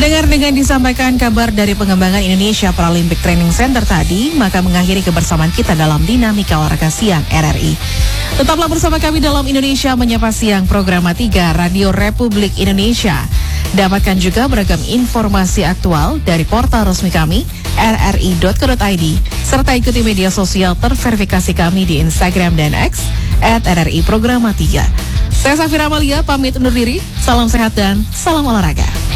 Pendengar, dengan disampaikan kabar dari pengembangan Indonesia Paralympic Training Center tadi, maka mengakhiri kebersamaan kita dalam Dinamika Olahraga Siang RRI. Tetaplah bersama kami dalam Indonesia Menyapa Siang, program 3 Radio Republik Indonesia. Dapatkan juga beragam informasi aktual dari portal resmi kami, rri.co.id, serta ikuti media sosial terverifikasi kami di Instagram dan X, @RRI Programa 3. Saya Safira Amalia, pamit undur diri. Salam sehat dan salam olahraga.